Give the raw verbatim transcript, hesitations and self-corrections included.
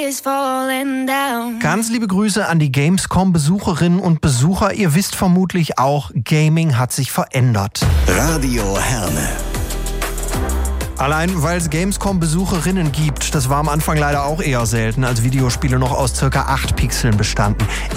is falling down. Ganz liebe Grüße an die Gamescom-Besucherinnen und Besucher. Ihr wisst vermutlich auch, Gaming hat sich verändert. Radio Herne. Allein weil es Gamescom-Besucherinnen gibt, das war am Anfang leider auch eher selten, als Videospiele noch aus circa acht Pixeln bestanden.